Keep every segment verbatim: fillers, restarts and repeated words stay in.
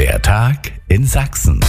Der Tag in Sachsen.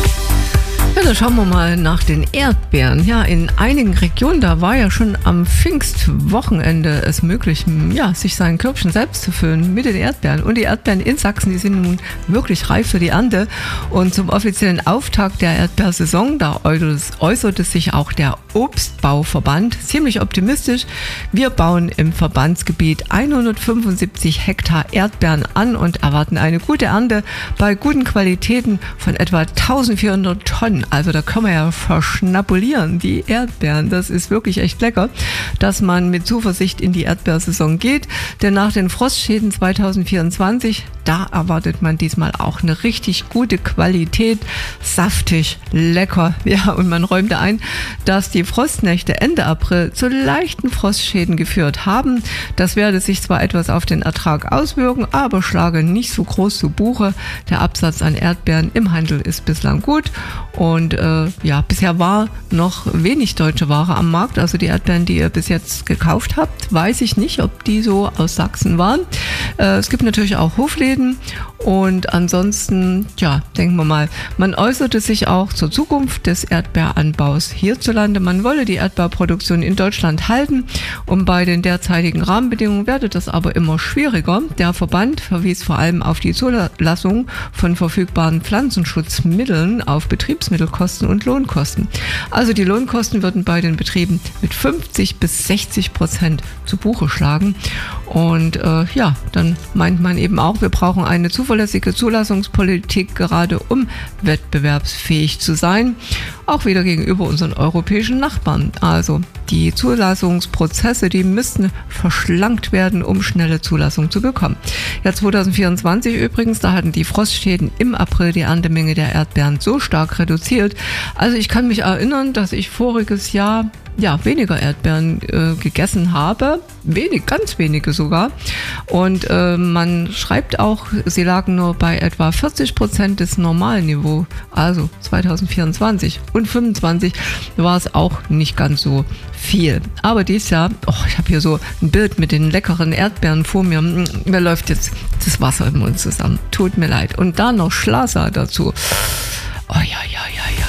Ja, dann schauen wir mal nach den Erdbeeren. Ja, in einigen Regionen, da war ja schon am Pfingstwochenende es möglich, ja, sich sein Körbchen selbst zu füllen mit den Erdbeeren. Und die Erdbeeren in Sachsen, die sind nun wirklich reif für die Ernte. Und zum offiziellen Auftakt der Erdbeersaison, da äußerte sich auch der Obstbauverband ziemlich optimistisch. Wir bauen im Verbandsgebiet hundertfünfundsiebzig Hektar Erdbeeren an und erwarten eine gute Ernte bei guten Qualitäten von etwa eintausendvierhundert Tonnen. Also da können wir ja verschnabulieren, die Erdbeeren. Das ist wirklich echt lecker, dass man mit Zuversicht in die Erdbeersaison geht. Denn nach den Frostschäden zweitausendvierundzwanzig, da erwartet man diesmal auch eine richtig gute Qualität. Saftig, lecker. Ja, und man räumte ein, dass die Frostnächte Ende April zu leichten Frostschäden geführt haben. Das werde sich zwar etwas auf den Ertrag auswirken, aber schlage nicht so groß zu Buche. Der Absatz an Erdbeeren im Handel ist bislang gut. Und äh, ja, bisher war noch wenig deutsche Ware am Markt. Also die Erdbeeren, die ihr bis jetzt gekauft habt, weiß ich nicht, ob die so aus Sachsen waren. Äh, es gibt natürlich auch Hofläden. Und ansonsten, ja, denken wir mal, man äußerte sich auch zur Zukunft des Erdbeeranbaus hierzulande. Man wolle die Erdbeerproduktion in Deutschland halten. Und bei den derzeitigen Rahmenbedingungen werde das aber immer schwieriger. Der Verband verwies vor allem auf die Zulassung von verfügbaren Pflanzenschutzmitteln auf Betriebsmittelkosten und Lohnkosten. Also die Lohnkosten würden bei den Betrieben mit fünfzig bis sechzig Prozent zu Buche schlagen. Und äh, ja, dann meint man eben auch, wir brauchen eine zuverlässige Zulassungspolitik, gerade um wettbewerbsfähig zu sein, auch wieder gegenüber unseren europäischen Nachbarn. Also die Zulassungsprozesse, die müssten verschlankt werden, um schnelle Zulassung zu bekommen. Ja, zweitausendvierundzwanzig übrigens, da hatten die Frostschäden im April die Erntemenge der Erdbeeren so stark reduziert. Also ich kann mich erinnern, dass ich voriges Jahr ja, weniger Erdbeeren äh, gegessen habe, wenig, ganz wenige sogar. Und äh, man schreibt auch, sie lagen nur bei etwa vierzig Prozent des Normalniveaus, also zweitausendvierundzwanzig. Und fünfundzwanzig war es auch nicht ganz so viel. Aber dieses Jahr, oh, ich habe hier so ein Bild mit den leckeren Erdbeeren vor mir. Mir läuft jetzt das Wasser im Mund zusammen. Tut mir leid. Und dann noch Schlasa dazu. Oh ja, ja, ja, ja.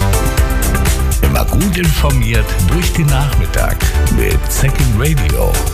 Immer gut informiert durch den Nachmittag mit Second Radio.